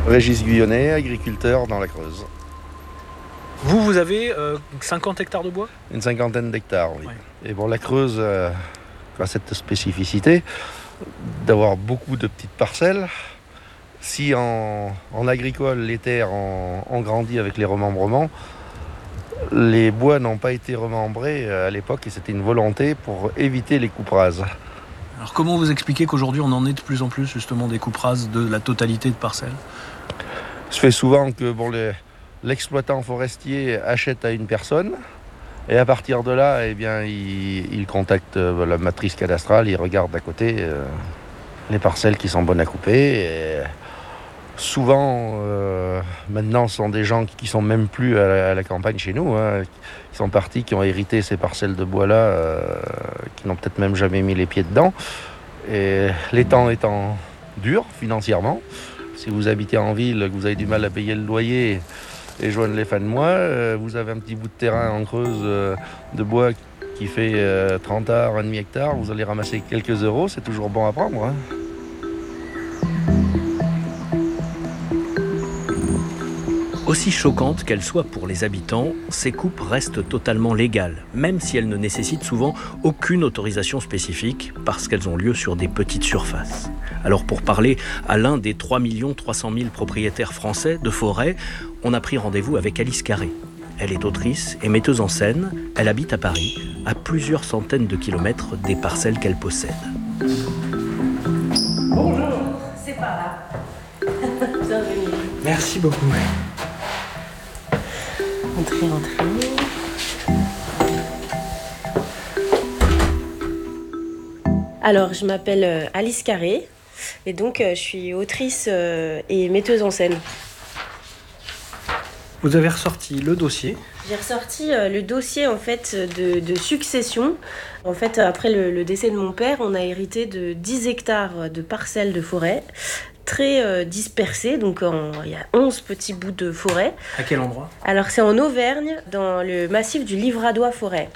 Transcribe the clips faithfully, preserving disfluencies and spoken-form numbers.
Régis Guyonnet, agriculteur dans la Creuse. Vous, vous avez euh, cinquante hectares de bois ? Une cinquantaine d'hectares, oui. Ouais. Et bon, la Creuse euh, a cette spécificité d'avoir beaucoup de petites parcelles. Si en, en agricole, les terres ont, ont grandi avec les remembrements, les bois n'ont pas été remembrés à l'époque et c'était une volonté pour éviter les coupes rases. Alors comment vous expliquez qu'aujourd'hui on en est de plus en plus justement des coupes rases de la totalité de parcelles ? Je fais souvent que bon, les, l'exploitant forestier achète à une personne et à partir de là, eh bien, il, il contacte euh, la matrice cadastrale, il regarde à côté euh, les parcelles qui sont bonnes à couper. Et souvent, euh, maintenant, ce sont des gens qui ne sont même plus à la, à la campagne chez nous, hein, qui sont partis, qui ont hérité ces parcelles de bois-là, euh, qui n'ont peut-être même jamais mis les pieds dedans. Et les temps étant durs financièrement, si vous habitez en ville, que vous avez du mal à payer le loyer et joindre les fins de mois, euh, vous avez un petit bout de terrain en Creuse euh, de bois qui fait euh, trente arts, un demi hectare, vous allez ramasser quelques euros, c'est toujours bon à prendre. Hein. Aussi choquantes qu'elles soient pour les habitants, ces coupes restent totalement légales, même si elles ne nécessitent souvent aucune autorisation spécifique, parce qu'elles ont lieu sur des petites surfaces. Alors pour parler à l'un des trois millions trois cent mille propriétaires français de forêts, on a pris rendez-vous avec Alice Carré. Elle est autrice et metteuse en scène, elle habite à Paris, à plusieurs centaines de kilomètres des parcelles qu'elle possède. Bonjour. C'est par là. Bienvenue. Merci beaucoup. Entrez, entrez. Alors, je m'appelle Alice Carré et donc je suis autrice et metteuse en scène. Vous avez ressorti le dossier. J'ai ressorti le dossier en fait de, de succession. En fait, après le, le décès de mon père, on a hérité de dix hectares de parcelles de forêt très euh, dispersées. Donc, en, il y a onze petits bouts de forêt. À quel endroit ? Alors, c'est en Auvergne, dans le massif du Livradois-Forêt.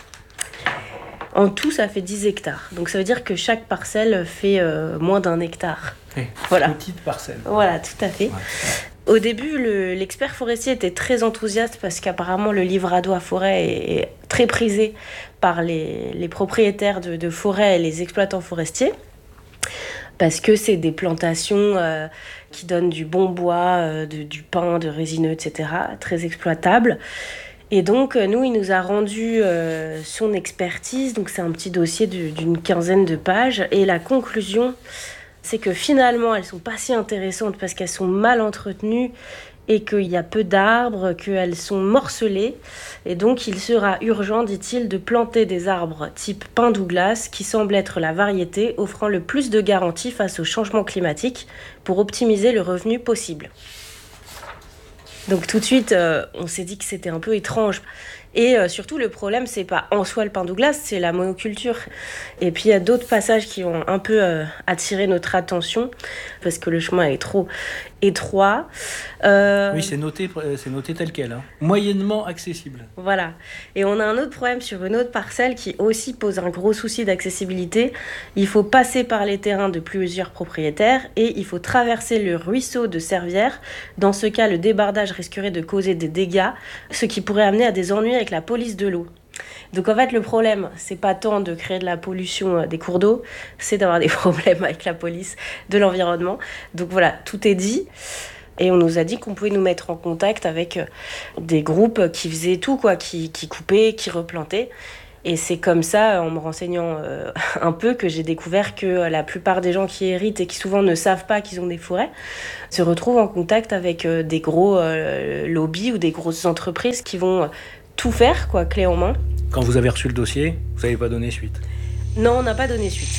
En tout, ça fait dix hectares. Donc, ça veut dire que chaque parcelle fait euh, moins d'un hectare. Oui, voilà. Petite parcelle. Voilà, tout à fait. Ouais. Au début, le, l'expert forestier était très enthousiaste parce qu'apparemment, le Livradois-Forêt est, est très prisé par les, les propriétaires de, de forêts et les exploitants forestiers. Parce que c'est des plantations euh, qui donnent du bon bois, euh, de, du pin, de résineux, et cetera, très exploitables. Et donc, nous, il nous a rendu euh, son expertise. Donc, c'est un petit dossier de, d'une quinzaine de pages. Et la conclusion, c'est que finalement, elles ne sont pas si intéressantes parce qu'elles sont mal entretenues et qu'il y a peu d'arbres, qu'elles sont morcelées. Et donc, il sera urgent, dit-il, de planter des arbres type pin Douglas, qui semble être la variété offrant le plus de garanties face au changement climatique pour optimiser le revenu possible. Donc tout de suite, euh, on s'est dit que c'était un peu étrange. Et euh, surtout, le problème, c'est pas en soi le pin Douglas, c'est la monoculture. Et puis, il y a d'autres passages qui ont un peu euh, attiré notre attention, parce que le chemin est trop étroit. Euh... Oui, c'est noté, c'est noté tel quel, hein. Moyennement accessible. Voilà. Et on a un autre problème sur une autre parcelle qui aussi pose un gros souci d'accessibilité. Il faut passer par les terrains de plusieurs propriétaires et il faut traverser le ruisseau de Servières. Dans ce cas, le débardage risquerait de causer des dégâts, ce qui pourrait amener à des ennuis avec la police de l'eau. Donc en fait, le problème, c'est pas tant de créer de la pollution des cours d'eau, c'est d'avoir des problèmes avec la police de l'environnement. Donc voilà, tout est dit. Et on nous a dit qu'on pouvait nous mettre en contact avec des groupes qui faisaient tout, quoi, qui, qui coupaient, qui replantaient. Et c'est comme ça, en me renseignant euh, un peu, que j'ai découvert que la plupart des gens qui héritent et qui souvent ne savent pas qu'ils ont des forêts se retrouvent en contact avec euh, des gros euh, lobbies ou des grosses entreprises qui vont euh, tout faire, quoi, clé en main. Quand vous avez reçu le dossier, vous n'avez pas donné suite ? Non, on n'a pas donné suite.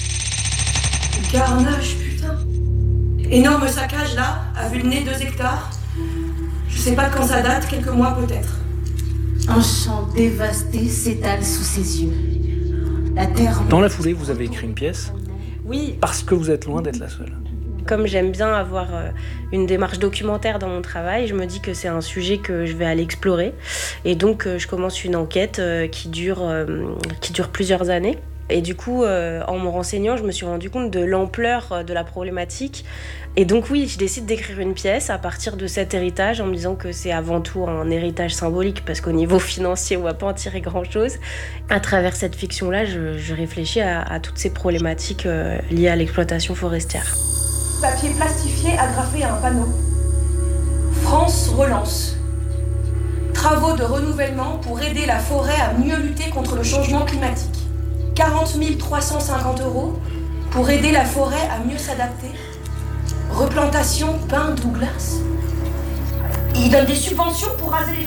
Carnage, putain. Énorme saccage là, à vue de nez, deux hectares. Je sais pas de quand ça date, quelques mois peut-être. Un champ dévasté s'étale sous ses yeux. La terre... Dans la foulée, vous avez écrit une pièce ? Oui. Parce que vous êtes loin d'être la seule. Comme j'aime bien avoir une démarche documentaire dans mon travail, je me dis que c'est un sujet que je vais aller explorer. Et donc, je commence une enquête qui dure, qui dure plusieurs années. Et du coup, euh, en me renseignant, je me suis rendu compte de l'ampleur de la problématique. Et donc oui, je décide d'écrire une pièce à partir de cet héritage en me disant que c'est avant tout un héritage symbolique parce qu'au niveau financier, on ne va pas en tirer grand-chose. À travers cette fiction-là, je, je réfléchis à, à toutes ces problématiques euh, liées à l'exploitation forestière. Papier plastifié agrafé à un panneau. France relance. Travaux de renouvellement pour aider la forêt à mieux lutter contre le changement climatique. quarante mille trois cent cinquante euros pour aider la forêt à mieux s'adapter. Replantation pin Douglas. Ils donnent des subventions pour raser les forêts ?